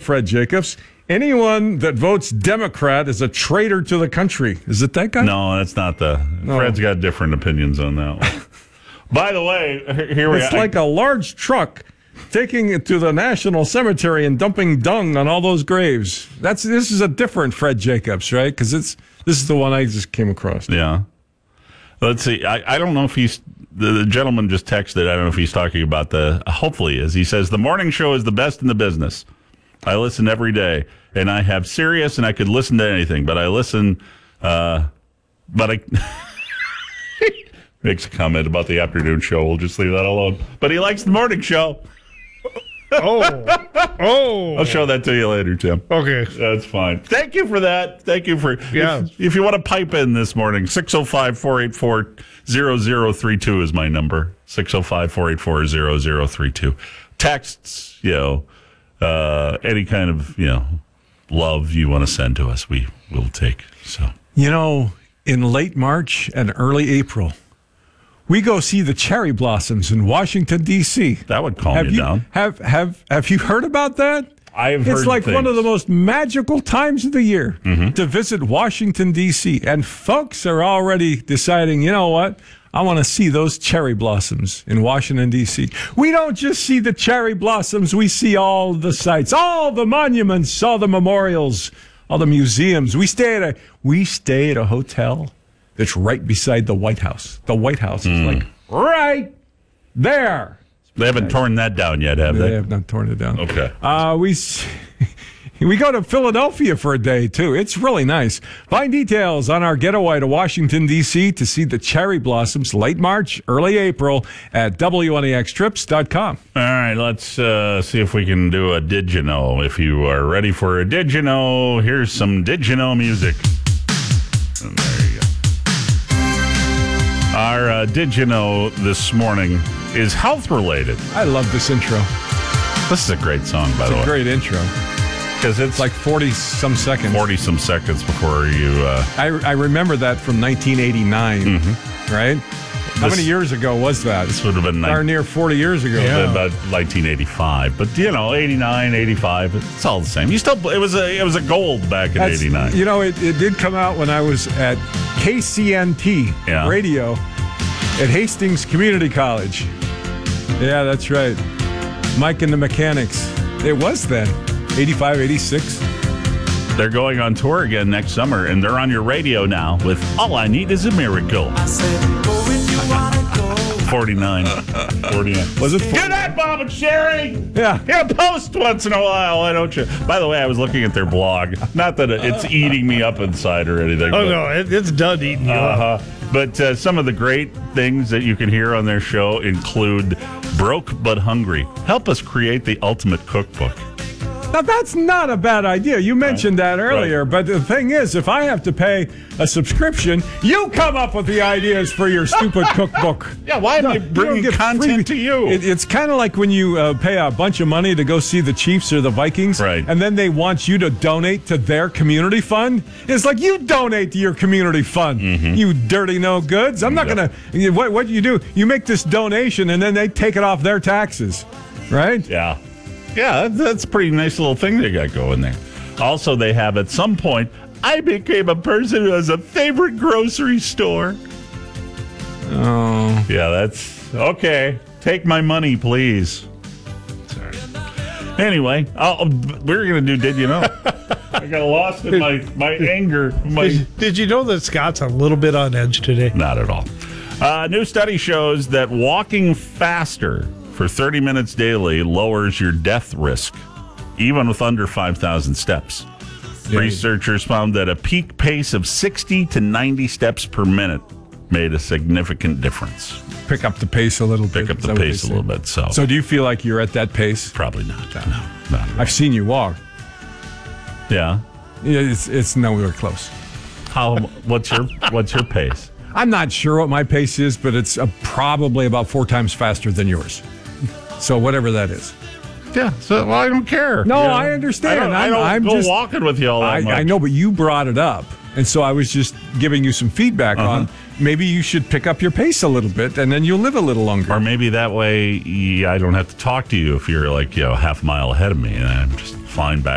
Fred Jacobs. Anyone that votes Democrat is a traitor to the country. Is it that guy? No, that's not Fred's got different opinions on that one. By the way, here we are. It's like a large truck taking it to the National Cemetery and dumping dung on all those graves. This is a different Fred Jacobs, right? Because this is the one I just came across. Yeah. Let's see. I don't know if the gentleman just texted. I don't know if he's talking about hopefully he is. He says, the morning show is the best in the business. I listen every day, and I have Sirius, and I could listen to anything, but I listen, makes a comment about the afternoon show. We'll just leave that alone. But he likes the morning show. I'll show that to you later, Tim. Okay. That's fine. Thank you for that. Thank you for, if you want to pipe in this morning, 605-484-0032 is my number. 605-484-0032. Texts, any kind of, love you want to send to us, we will take. So, in late March and early April, we go see the cherry blossoms in Washington, D.C. That would calm you down. Have you heard about that? I've heard It's like things. one of the most magical times of the year to visit Washington, D.C. And folks are already deciding, you know what? I want to see those cherry blossoms in Washington, D.C. We don't just see the cherry blossoms. We see all the sites, all the monuments, all the memorials, all the museums. We stay at a hotel that's right beside the White House. The White House is like right there. They haven't torn that down yet, have they? They have not torn it down. Okay. We go to Philadelphia for a day, too. It's really nice. Find details on our getaway to Washington, D.C. to see the cherry blossoms late March, early April at WNEXtrips.com. All right, let's see if we can do a Did You Know. If you are ready for a Did You Know, here's some Did You Know music. And there you go. Our Did You Know this morning is health-related. I love this intro. This is a great song, by the way. It's a great intro. Because it's like 40-some seconds. 40-some seconds before you... I remember that from 1989, right? How many years ago was that? This would have been... Darn near 40 years ago. Yeah. About 1985. But, 89, 85, it's all the same. It was a gold back in 89. It did come out when I was at KCNT radio at Hastings Community College. Yeah, that's right. Mike and the Mechanics. It was then. 85, 86. They're going on tour again next summer, and they're on your radio now with All I Need Is a Miracle. 49. Was it? Get that, Bob and Sherry! Yeah. Post once in a while, why don't you? By the way, I was looking at their blog. Not that it's eating me up inside or anything. No, it's done eating you up. But some of the great things that you can hear on their show include Broke But Hungry. Help us create the ultimate cookbook. Now, that's not a bad idea. You mentioned that earlier. Right. But the thing is, if I have to pay a subscription, you come up with the ideas for your stupid cookbook. Yeah, why am I bringing content to you? It's kind of like when you pay a bunch of money to go see the Chiefs or the Vikings, right? And then they want you to donate to their community fund. It's like, you donate to your community fund, you dirty no-goods. I'm not going to... What you do, you make this donation, and then they take it off their taxes, right? Yeah. Yeah, that's a pretty nice little thing they got going there. Also, they have at some point, I became a person who has a favorite grocery store. Oh. Yeah, that's okay. Take my money, please. Sorry. Anyway, we're going to do Did You Know? I got lost in my anger. Did you know that Scott's a little bit on edge today? Not at all. New study shows that walking faster for 30 minutes daily lowers your death risk, even with under 5,000 steps. Yeah. Researchers found that a peak pace of 60 to 90 steps per minute made a significant difference. Pick up the pace a little bit. Pick up the pace a little bit. So do you feel like you're at that pace? Probably not. No. I've seen you walk. Yeah. It's nowhere close. What's your pace? I'm not sure what my pace is, but it's probably about 4 times faster than yours. So whatever that is. Yeah. So I don't care. No, I understand. I'm go just walking with you all that much. I know, but you brought it up, and so I was just giving you some feedback on maybe you should pick up your pace a little bit, and then you'll live a little longer. Or maybe that way I don't have to talk to you if you're like half a mile ahead of me, and I'm just flying back.